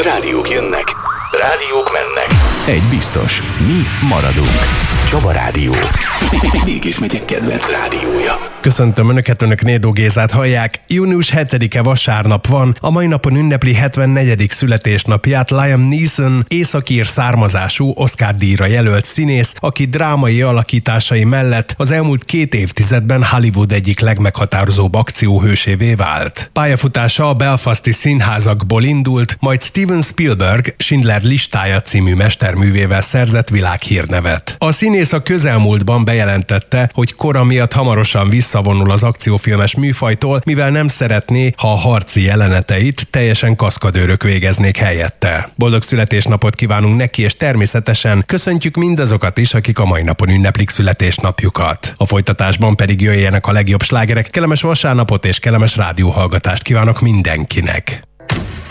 Rádiók jönnek, rádiók mennek. Egy biztos, mi maradunk. Csaba Rádió. Mégis megyek kedvenc rádiója. Köszöntöm Önöket, Önök Nédó Gézát hallják. Június 7-e vasárnap van, a mai napon ünnepli 74. születésnapját Liam Neeson, északír származású Oscar-díjra jelölt színész, aki drámai alakításai mellett az elmúlt 2 évtizedben Hollywood egyik legmeghatározóbb akcióhősévé vált. Pályafutása a belfasti színházakból indult, majd Steven Spielberg Schindler listája című mesterművével szerzett világhírnevet. A színész a közelmúltban bejelentette, hogy kora miatt hamarosan visszavonul az akciófilmes műfajtól, mivel nem szeretné, ha a harci jeleneteit teljesen kaszkadőrök végeznék helyette. Boldog születésnapot kívánunk neki, és természetesen köszöntjük mindazokat is, akik a mai napon ünneplik születésnapjukat. A folytatásban pedig jöjjenek a legjobb slágerek, kellemes vasárnapot és kellemes rádióhallgatást kívánok mindenkinek.